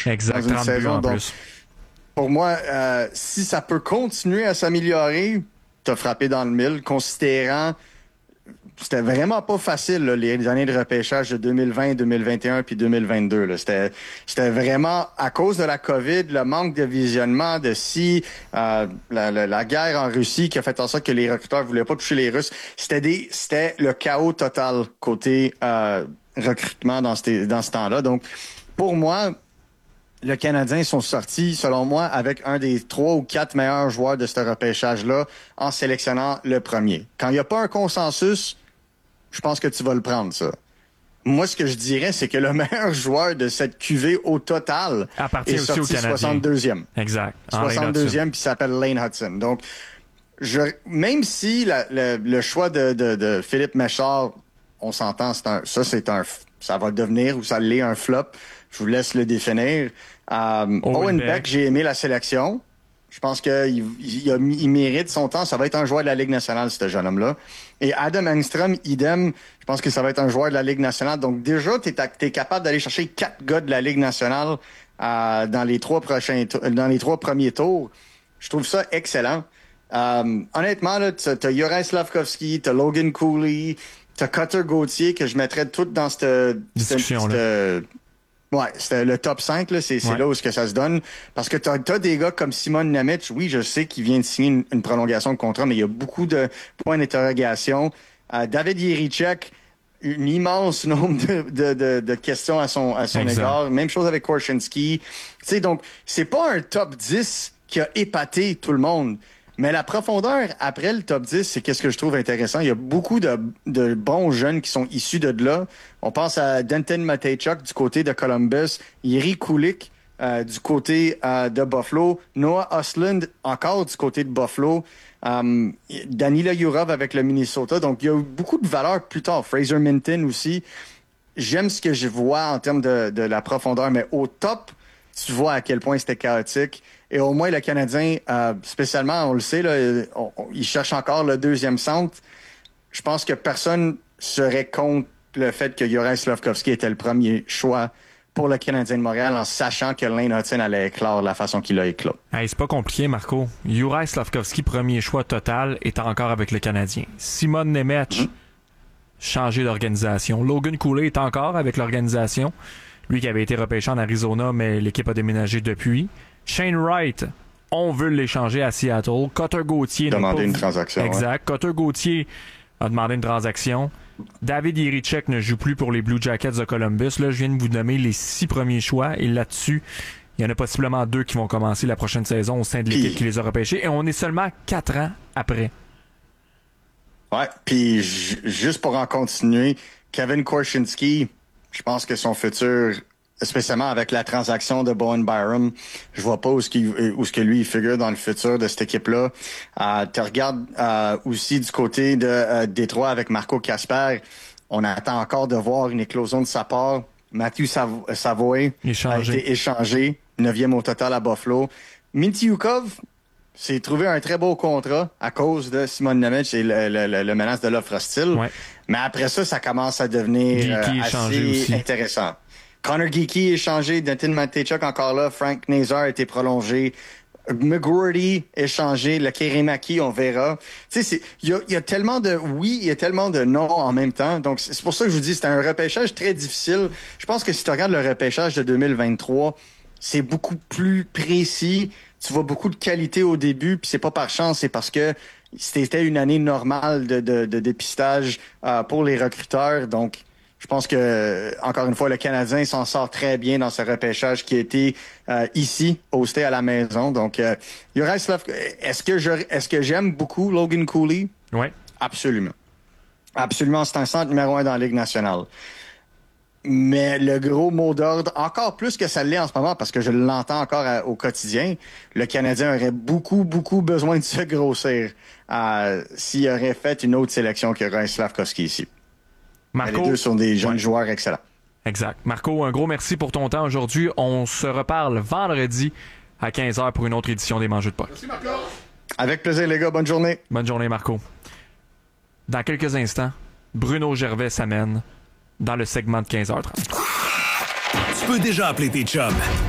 Exact, dans une 30 buts saison. en Donc, plus. pour moi, si ça peut continuer à s'améliorer, t'as frappé dans le mille, considérant c'était vraiment pas facile, là, les années de repêchage de 2020, 2021 puis 2022. Là. C'était vraiment à cause de la COVID, le manque de visionnement, la guerre en Russie qui a fait en sorte que les recruteurs voulaient pas toucher les Russes. C'était le chaos total côté recrutement dans ce temps-là. Donc, pour moi, le Canadien sont sortis, selon moi, avec un des 3 ou 4 meilleurs joueurs de ce repêchage-là en sélectionnant le premier. Quand il n'y a pas un consensus, je pense que tu vas le prendre, ça. Moi, ce que je dirais, c'est que le meilleur joueur de cette QV au total est sorti 62e. Exact. 62e, puis s'appelle Lane Hudson. Donc, même si le choix de Philippe Méchard, on s'entend, ça va devenir ou ça l'est un flop. Je vous laisse le définir. Owen Beck, j'ai aimé la sélection. Je pense qu'il mérite son temps. Ça va être un joueur de la Ligue nationale, ce jeune homme-là. Et Adam Engstrom, idem, je pense que ça va être un joueur de la Ligue nationale. Donc déjà, t'es capable d'aller chercher 4 gars de la Ligue nationale dans les 3 premiers tours. Je trouve ça excellent. Honnêtement, là, t'as Juraj Slafkovský, t'as Logan Cooley, t'as Cutter Gauthier, que je mettrais toutes dans cette discussion-là. Ouais, c'était le top 5, là, c'est là où ce que ça se donne. Parce que t'as des gars comme Simon Nemec, oui, je sais qu'il vient de signer une prolongation de contrat, mais il y a beaucoup de points d'interrogation. David Jiricek, un immense nombre de questions à son égard. Même chose avec Korchinski. Tu sais, donc, c'est pas un top 10 qui a épaté tout le monde. Mais la profondeur après le top 10, c'est qu'est-ce que je trouve intéressant. Il y a beaucoup de bons jeunes qui sont issus de là. On pense à Denton Mateychuk du côté de Columbus, Jiri Kulich du côté de Buffalo, Noah Östlund encore du côté de Buffalo, Danila Yurov avec le Minnesota. Donc, il y a eu beaucoup de valeurs plus tard. Fraser Minton aussi. J'aime ce que je vois en termes de la profondeur, mais au top, tu vois à quel point c'était chaotique. Et au moins, le Canadien, spécialement, on le sait, là, il cherche encore le deuxième centre. Je pense que personne serait contre le fait que Juraj Slafkovský était le premier choix pour le Canadien de Montréal en sachant que Lane Hudson allait éclore de la façon qu'il a éclos. Hey, c'est pas compliqué, Marco. Juraj Slafkovský, premier choix total, est encore avec le Canadien. Simon Nemec, changé d'organisation. Logan Cooley est encore avec l'organisation. Lui qui avait été repêché en Arizona, mais l'équipe a déménagé depuis. Shane Wright, on veut l'échanger à Seattle. Cutter Gauthier demandé une transaction. Exact. Ouais. Cutter Gauthier a demandé une transaction. David Jiricek ne joue plus pour les Blue Jackets de Columbus. Là, je viens de vous nommer les 6 premiers choix. Et là-dessus, il y en a possiblement 2 qui vont commencer la prochaine saison au sein de l'équipe qui les a repêchés. Et on est seulement 4 ans après. Ouais, puis juste pour en continuer, Kevin Korchinski, je pense que son futur, spécialement avec la transaction de Bowen Byram, je vois pas où ce que lui il figure dans le futur de cette équipe-là. Tu regardes aussi du côté de Détroit avec Marco Kasper, on attend encore de voir une éclosion de sa part. Matthew Savoie a été échangé, 9e au total à Buffalo. Mintyukov s'est trouvé un très beau contrat à cause de Simon Nemec et le menace de l'offre hostile. Ouais. Mais après ça, ça commence à devenir assez intéressant. Connor Geekie est échangé, Denton Mateychuk encore là, Frank Nazar a été prolongé, McGroarty échangé, le Kerimaki, on verra. Tu sais, il y a tellement de oui, il y a tellement de non en même temps. Donc, c'est pour ça que je vous dis, c'est un repêchage très difficile. Je pense que si tu regardes le repêchage de 2023, c'est beaucoup plus précis. Tu vois beaucoup de qualité au début, puis c'est pas par chance, c'est parce que c'était une année normale de dépistage pour les recruteurs. Donc, je pense que, encore une fois, le Canadien s'en sort très bien dans ce repêchage qui a été ici, hosté à la maison. Donc, est-ce que j'aime beaucoup Logan Cooley? Oui. Absolument. Absolument, c'est un centre numéro 1 dans la Ligue nationale. Mais le gros mot d'ordre, encore plus que ça l'est en ce moment, parce que je l'entends encore au quotidien, le Canadien aurait beaucoup, beaucoup besoin de se grossir s'il aurait fait une autre sélection que Juraj Slafkovský ici. Marco, les deux sont des jeunes joueurs excellents. Exact. Marco, un gros merci pour ton temps aujourd'hui. On se reparle vendredi à 15h pour une autre édition des Mangeux de Puck. Merci, Marco. Avec plaisir, les gars. Bonne journée. Bonne journée, Marco. Dans quelques instants, Bruno Gervais s'amène dans le segment de 15h30. Tu peux déjà appeler tes chums,